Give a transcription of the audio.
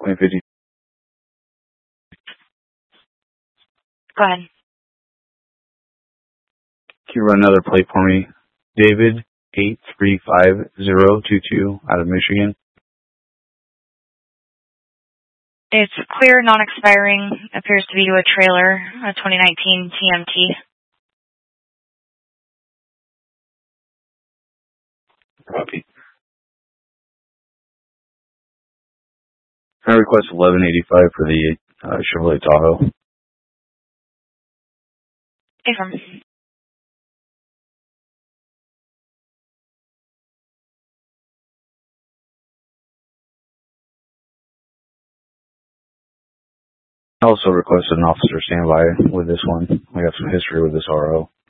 2050. Go ahead. Can you run another plate for me? David 835022 out of Michigan. It's clear, non-expiring. Appears to be to a trailer, a 2019 TMT. Copy. I request 1185 for the Chevrolet Tahoe. Affirm. I also requested an officer standby with this one. I got some history with this RO.